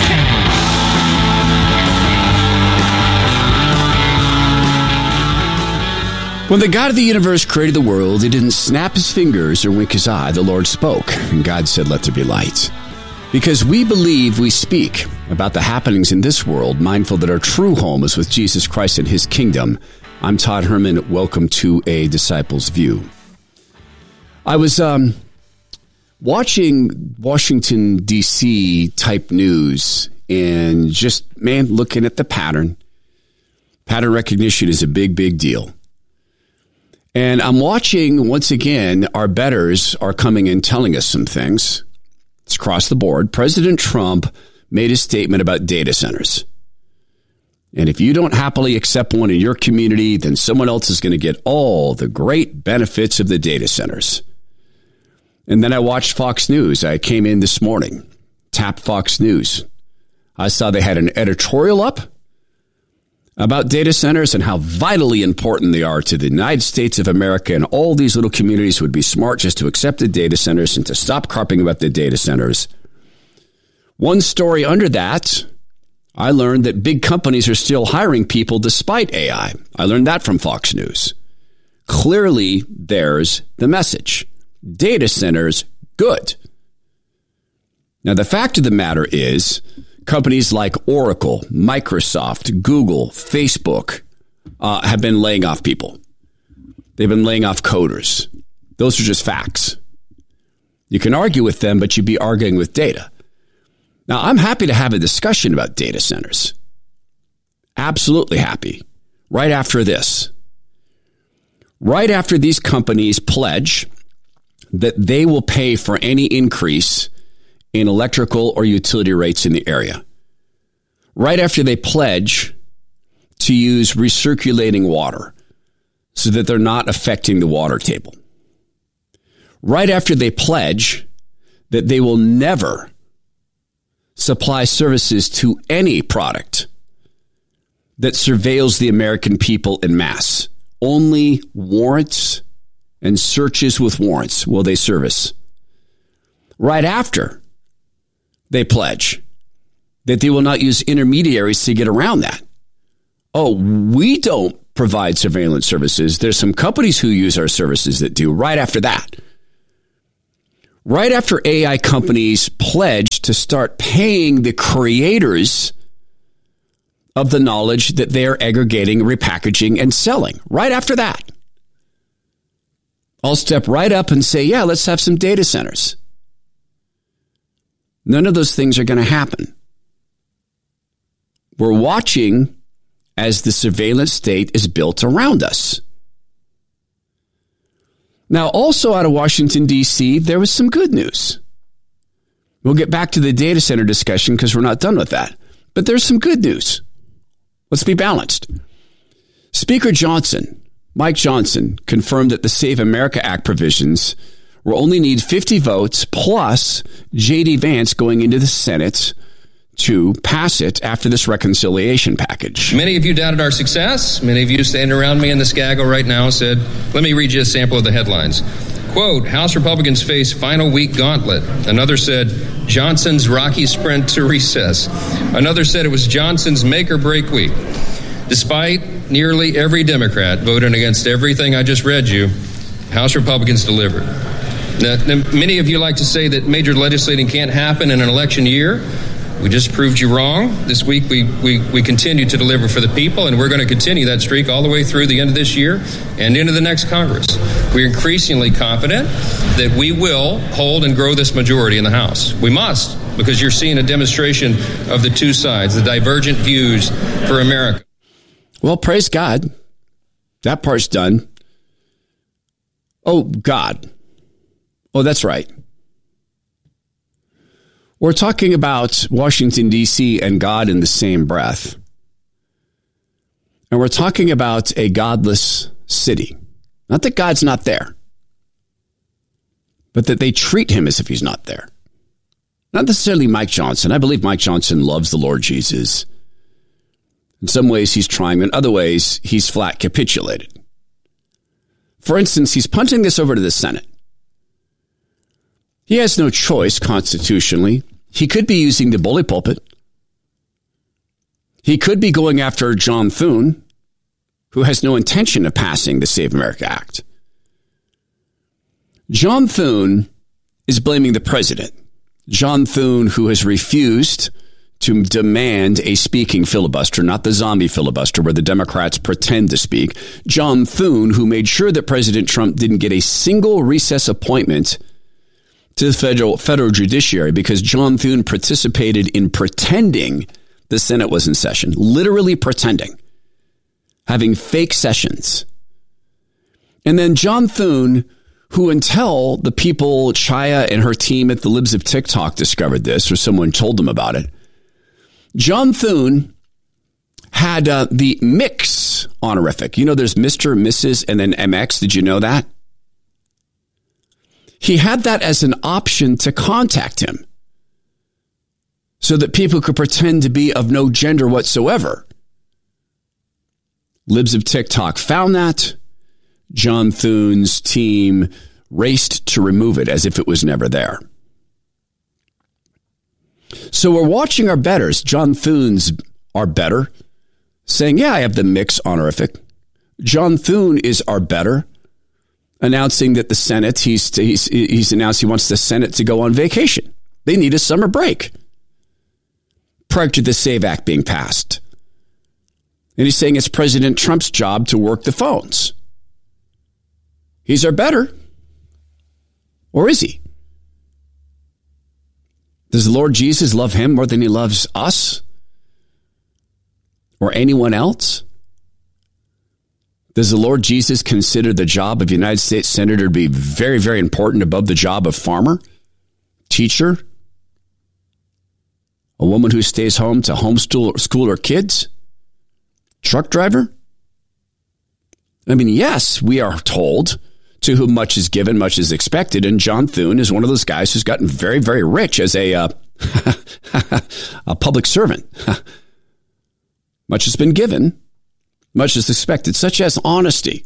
Speaker 24: When the God of the universe created the world, he didn't snap his fingers or wink his eye. The Lord spoke, and God said, "Let there be light." Because we believe, we speak about the happenings in this world, mindful that our true home is with Jesus Christ and his kingdom. I'm Todd Herman. Welcome to A Disciple's View. I was um, watching Washington, D C type news and just, man, looking at the pattern. Pattern recognition is a big, big deal. And I'm watching, once again, our betters are coming and telling us some things. It's across the board. President Trump made a statement about data centers. And if you don't happily accept one in your community, then someone else is going to get all the great benefits of the data centers. And then I watched Fox News. I came in this morning, tapped Fox News. I saw they had an editorial up about data centers and how vitally important they are to the United States of America, and all these little communities would be smart just to accept the data centers and to stop carping about the data centers. One story under that, I learned that big companies are still hiring people despite A I. I learned that from Fox News. Clearly, there's the message. Data centers, good. Now, the fact of the matter is, companies like Oracle, Microsoft, Google, Facebook uh, have been laying off people. They've been laying off coders. Those are just facts. You can argue with them, but you'd be arguing with data. Now, I'm happy to have a discussion about data centers. Absolutely happy. Right after this. Right after these companies pledge that they will pay for any increase in electrical or utility rates in the area. Right after they pledge to use recirculating water so that they're not affecting the water table. Right after they pledge that they will never supply services to any product that surveils the American people en masse. Only warrants and searches with warrants will they service. Right after they pledge that they will not use intermediaries to get around that. Oh, we don't provide surveillance services. There's some companies who use our services that do. Right after that. Right after A I companies pledge to start paying the creators of the knowledge that they are aggregating, repackaging, and selling. Right after that. I'll step right up and say, yeah, let's have some data centers. None of those things are going to happen. We're watching as the surveillance state is built around us. Now, also out of Washington, D C, there was some good news. We'll get back to the data center discussion because we're not done with that. But there's some good news. Let's be balanced. Speaker Johnson, Mike Johnson, confirmed that the Save America Act provisions will only need fifty votes plus J D Vance going into the Senate to pass it after this reconciliation package.
Speaker 1: Many of you doubted our success. Many of you standing around me in the Skaggle right now said, let me read you a sample of the headlines. Quote, House Republicans face final week gauntlet. Another said, Johnson's rocky sprint to recess. Another said it was Johnson's make or break week. Despite nearly every Democrat voting against everything I just read you, House Republicans delivered. Now, many of you like to say that major legislating can't happen in an election year. We just proved you wrong. This week, we, we, we continue to deliver for the people, and we're going to continue that streak all the way through the end of this year and into the next Congress. We're increasingly confident that we will hold and grow this majority in the House. We must, because you're seeing a demonstration of the two sides, the divergent views for America.
Speaker 24: Well, praise God. That part's done. Oh, God. Oh, that's right. We're talking about Washington, D C and God in the same breath. And we're talking about a godless city. Not that God's not there, but that they treat him as if he's not there. Not necessarily Mike Johnson. I believe Mike Johnson loves the Lord Jesus. In some ways, he's trying. In other ways, he's flat capitulated. For instance, he's punting this over to the Senate. He has no choice constitutionally. He could be using the bully pulpit. He could be going after John Thune, who has no intention of passing the Save America Act. John Thune is blaming the president. John Thune, who has refused to demand a speaking filibuster, not the zombie filibuster where the Democrats pretend to speak. John Thune, who made sure that President Trump didn't get a single recess appointment to the federal federal judiciary because John Thune participated in pretending the Senate was in session, literally pretending, having fake sessions. And then John Thune, who until the people, Chaya and her team at the Libs of TikTok discovered this, or someone told them about it, John Thune had uh, the Mix honorific. You know, there's Mister, Missus, and then M X. Did you know that? He had that as an option to contact him so that people could pretend to be of no gender whatsoever. Libs of TikTok found that. John Thune's team raced to remove it as if it was never there. So we're watching our betters. John Thune's our better, saying, yeah, I have the Mix honorific. John Thune is our better, announcing that the Senate, he's, he's, he's announced he wants the Senate to go on vacation. They need a summer break prior to the SAVE Act being passed. And he's saying it's President Trump's job to work the phones. He's our better. Or is he? Does the Lord Jesus love him more than he loves us or anyone else? Does the Lord Jesus consider the job of United States Senator to be very, very important above the job of farmer, teacher, a woman who stays home to homeschool school her kids, truck driver? I mean, yes, we are told to whom much is given, much is expected. And John Thune is one of those guys who's gotten very, very rich as a, uh, a public servant. Much has been given, much is expected, such as honesty.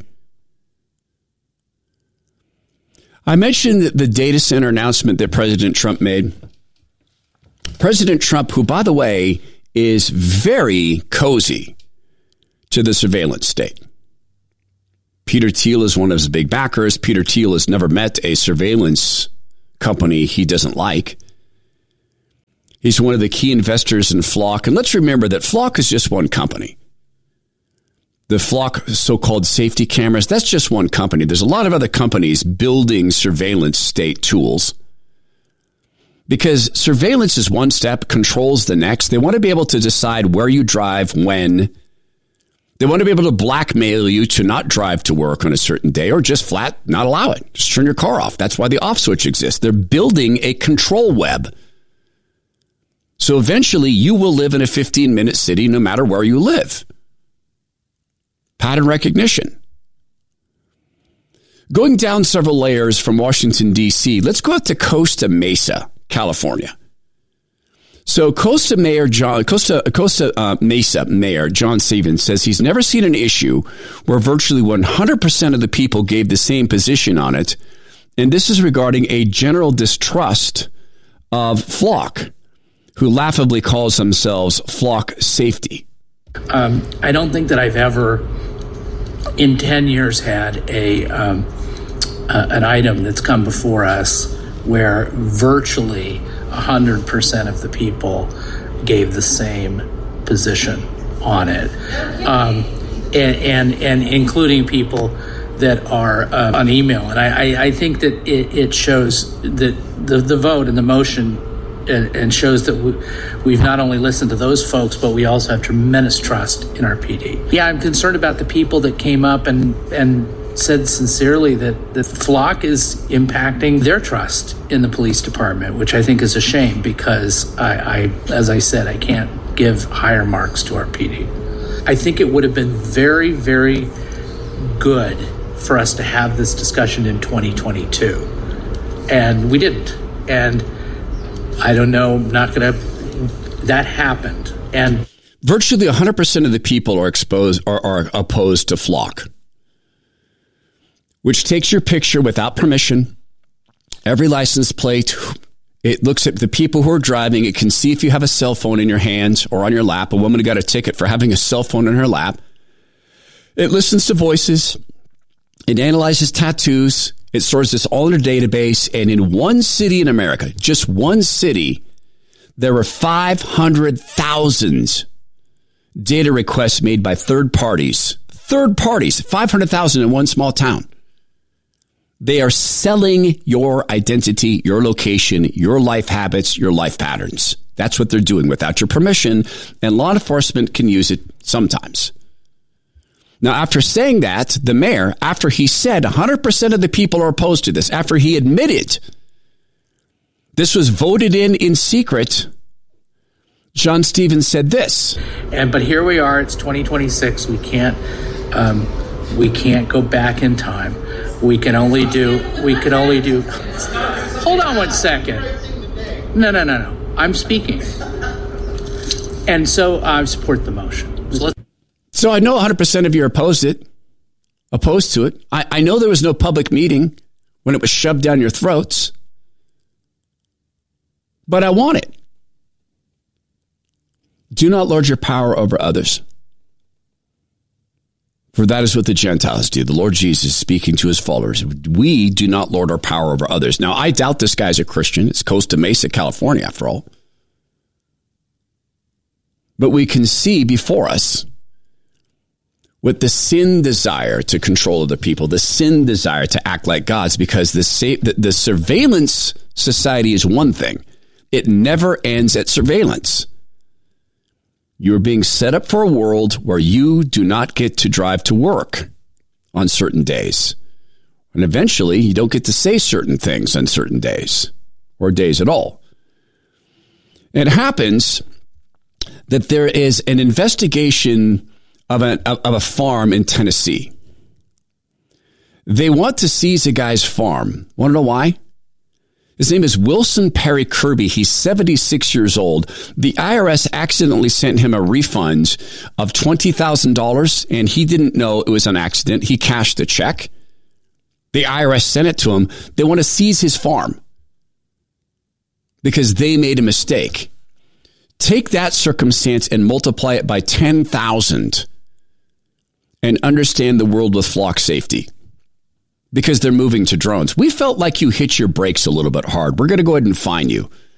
Speaker 24: I mentioned the data center announcement that President Trump made. President Trump, who, by the way, is very cozy to the surveillance state. Peter Thiel is one of his big backers. Peter Thiel has never met a surveillance company he doesn't like. He's one of the key investors in Flock. And let's remember that Flock is just one company. The Flock so-called safety cameras, that's just one company. There's a lot of other companies building surveillance state tools. Because surveillance is one step, control's the next. They want to be able to decide where you drive, when. They want to be able to blackmail you to not drive to work on a certain day or just flat not allow it. Just turn your car off. That's why the off switch exists. They're building a control web. So eventually you will live in a fifteen-minute city no matter where you live. Pattern recognition. Going down several layers from Washington, D C, let's go out to Costa Mesa, California. So Costa Mayor John Costa Costa uh, Mesa Mayor John Stevens says he's never seen an issue where virtually one hundred percent of the people gave the same position on it, and this is regarding a general distrust of Flock, who laughably calls themselves Flock Safety.
Speaker 2: Um, I don't think that I've ever, in ten years, had a um, uh, an item that's come before us where virtually one hundred percent of the people gave the same position on it, um, and, and and including people that are uh, on email. And I, I, I think that it, it shows that the, the vote and the motion and, and shows that we, we've not only listened to those folks, but we also have tremendous trust in our P D. Yeah, I'm concerned about the people that came up and and said sincerely that the Flock is impacting their trust in the police department, which I think is a shame because I, I, as I said, I can't give higher marks to our P D. I think it would have been very, very good for us to have this discussion in twenty twenty-two. And we didn't. And I don't know, I'm not going to, that happened. And
Speaker 24: virtually one hundred percent of the people are exposed are, are opposed to Flock, which takes your picture without permission, every license plate. It looks at the people who are driving. It can see if you have a cell phone in your hands or on your lap. A woman got a ticket for having a cell phone in her lap. It listens to voices. It analyzes tattoos. It stores this all in a database. And in one city in America, just one city, there were five hundred thousand data requests made by third parties. Third parties, five hundred thousand in one small town. They are selling your identity, your location, your life habits, your life patterns. That's what they're doing without your permission, and law enforcement can use it sometimes. Now, after saying that, the mayor, after he said one hundred percent of the people are opposed to this, after he admitted this was voted in in secret, John Stevens said this.
Speaker 2: And but here we are, it's twenty twenty-six. We can't um, we can't go back in time. We can only do, we can only do, hold on one second. No, no, no, no. I'm speaking. And so I support the motion. So,
Speaker 24: so I know one hundred percent of you are opposed it, opposed to it. I, I know there was no public meeting when it was shoved down your throats, but I want it. Do not lord your power over others, for that is what the Gentiles do. The Lord Jesus speaking to his followers. We do not lord our power over others. Now, I doubt this guy's a Christian. It's Costa Mesa, California, after all. But we can see before us with the sin desire to control other people, the sin desire to act like gods, because the, the, the surveillance society is one thing. It never ends at surveillance. You're being set up for a world where you do not get to drive to work on certain days. And eventually, you don't get to say certain things on certain days or days at all. It happens that there is an investigation of a, of a farm in Tennessee. They want to seize a guy's farm. Want to know why? His name is Wilson Perry Kirby. He's seventy-six years old. The I R S accidentally sent him a refund of twenty thousand dollars, and he didn't know it was an accident. He cashed the check. The I R S sent it to him. They want to seize his farm because they made a mistake. Take that circumstance and multiply it by ten thousand and understand the world with flock safety. Because they're moving to drones. We felt like you hit your brakes a little bit hard. We're going to go ahead and fine you